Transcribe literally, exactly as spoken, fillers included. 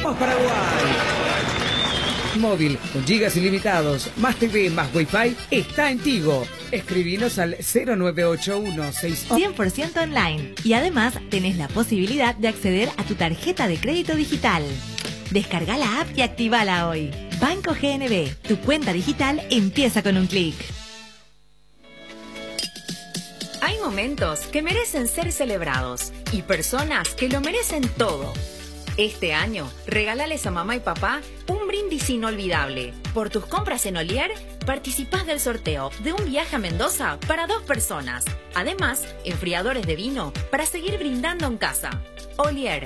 Somos Paraguay. Móvil con gigas ilimitados, más T V, más Wi-Fi, está en Tigo. Escribinos al cero nueve ocho uno seis cien por ciento online. Y además tenés la posibilidad de acceder a tu tarjeta de crédito digital. Descarga la app y actívala hoy. Banco G N B, tu cuenta digital empieza con un clic. Hay momentos que merecen ser celebrados y personas que lo merecen todo. Este año, regálales a mamá y papá un brindis inolvidable. Por tus compras en Olier, participás del sorteo de un viaje a Mendoza para dos personas. Además, enfriadores de vino para seguir brindando en casa. Olier,